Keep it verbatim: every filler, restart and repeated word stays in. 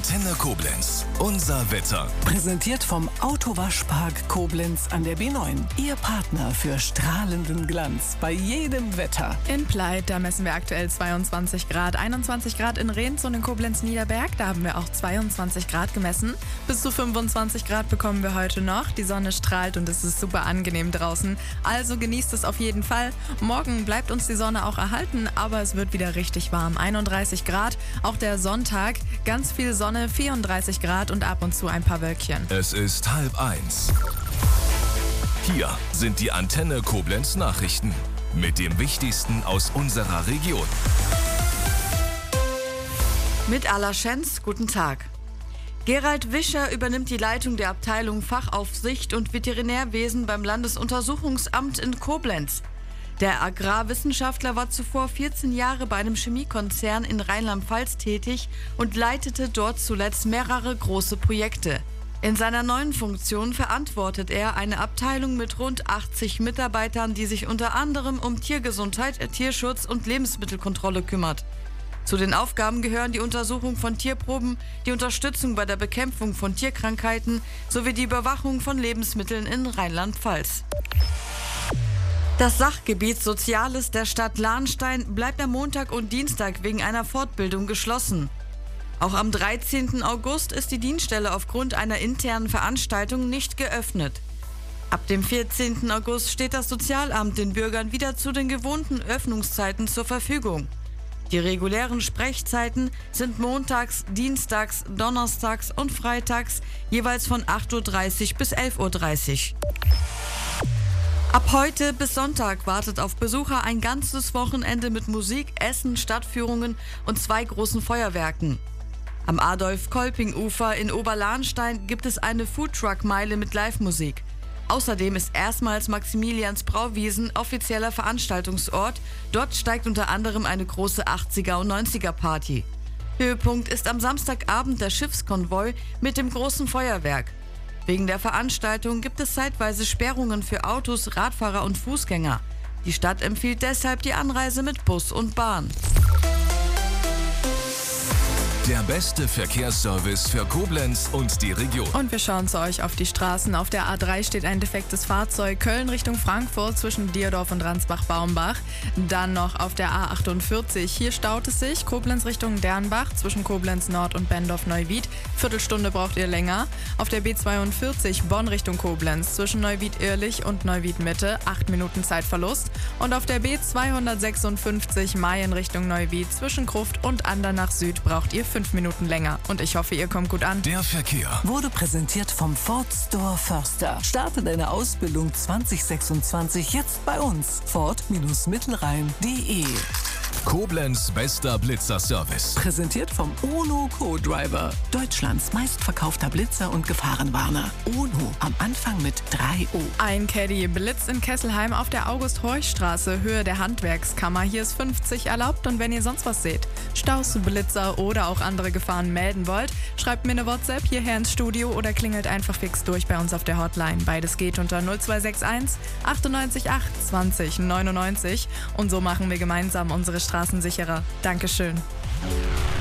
Antenne Koblenz. Unser Wetter. Präsentiert vom Autowaschpark Koblenz an der B neun. Ihr Partner für strahlenden Glanz bei jedem Wetter. In Pleit, da messen wir aktuell zweiundzwanzig Grad, einundzwanzig Grad in Rehns und in Koblenz-Niederberg. Da haben wir auch zweiundzwanzig Grad gemessen. Bis zu fünfundzwanzig Grad bekommen wir heute noch. Die Sonne strahlt und es ist super angenehm draußen. Also genießt es auf jeden Fall. Morgen bleibt uns die Sonne auch erhalten, aber es wird wieder richtig warm. einunddreißig Grad. Auch der Sonntag, ganz viel Sonne, vierunddreißig Grad und ab und zu ein paar Wölkchen. Es ist halb eins. Hier sind die Antenne Koblenz Nachrichten mit dem Wichtigsten aus unserer Region. Mit Alaschenz, guten Tag. Gerald Wischer übernimmt die Leitung der Abteilung Fachaufsicht und Veterinärwesen beim Landesuntersuchungsamt in Koblenz. Der Agrarwissenschaftler war zuvor vierzehn Jahre bei einem Chemiekonzern in Rheinland-Pfalz tätig und leitete dort zuletzt mehrere große Projekte. In seiner neuen Funktion verantwortet er eine Abteilung mit rund achtzig Mitarbeitern, die sich unter anderem um Tiergesundheit, Tierschutz und Lebensmittelkontrolle kümmert. Zu den Aufgaben gehören die Untersuchung von Tierproben, die Unterstützung bei der Bekämpfung von Tierkrankheiten sowie die Überwachung von Lebensmitteln in Rheinland-Pfalz. Das Sachgebiet Soziales der Stadt Lahnstein bleibt am Montag und Dienstag wegen einer Fortbildung geschlossen. Auch am dreizehnten August ist die Dienststelle aufgrund einer internen Veranstaltung nicht geöffnet. Ab dem vierzehnten August steht das Sozialamt den Bürgern wieder zu den gewohnten Öffnungszeiten zur Verfügung. Die regulären Sprechzeiten sind montags, dienstags, donnerstags und freitags jeweils von acht Uhr dreißig bis elf Uhr dreißig. Ab heute bis Sonntag wartet auf Besucher ein ganzes Wochenende mit Musik, Essen, Stadtführungen und zwei großen Feuerwerken. Am Adolf-Kolping-Ufer in Oberlahnstein gibt es eine Foodtruck-Meile mit Live-Musik. Außerdem ist erstmals Maximilians Brauwiesen offizieller Veranstaltungsort. Dort steigt unter anderem eine große achtziger und neunziger Party. Höhepunkt ist am Samstagabend der Schiffskonvoi mit dem großen Feuerwerk. Wegen der Veranstaltung gibt es zeitweise Sperrungen für Autos, Radfahrer und Fußgänger. Die Stadt empfiehlt deshalb die Anreise mit Bus und Bahn. Der beste Verkehrsservice für Koblenz und die Region. Und wir schauen zu euch auf die Straßen. Auf der A drei steht ein defektes Fahrzeug. Köln Richtung Frankfurt zwischen Dierdorf und Ransbach-Baumbach. Dann noch auf der A achtundvierzig. Hier staut es sich. Koblenz Richtung Dernbach zwischen Koblenz Nord und Bendorf-Neuwied. Viertelstunde braucht ihr länger. Auf der B zweiundvierzig Bonn Richtung Koblenz zwischen Neuwied-Irlich und Neuwied-Mitte. Acht Minuten Zeitverlust. Und auf der B zweihundertsechsundfünfzig Mayen Richtung Neuwied zwischen Gruft und Andernach Süd braucht ihr fünf Minuten länger. Und ich hoffe, ihr kommt gut an. Der Verkehr Wurde präsentiert vom Ford Store Förster. Starte deine Ausbildung zwanzig sechsundzwanzig jetzt bei uns. Ford-Mittelrhein punkt de. Koblenz bester Blitzerservice. Präsentiert vom UNO Co-Driver. Deutschlands meistverkaufter Blitzer und Gefahrenwarner. UNO am Anfang mit drei O. Ein Caddy Blitz in Kesselheim auf der August-Horch-Straße, Höhe der Handwerkskammer. Hier ist fünfzig erlaubt und wenn ihr sonst was seht, Staus, Blitzer oder auch andere Gefahren melden wollt, schreibt mir eine WhatsApp hierher ins Studio oder klingelt einfach fix durch bei uns auf der Hotline. Beides geht unter null zwei sechs eins achtundneunzig acht zwanzig neunundneunzig und so machen wir gemeinsam unsere Straßen sicherer. Dankeschön.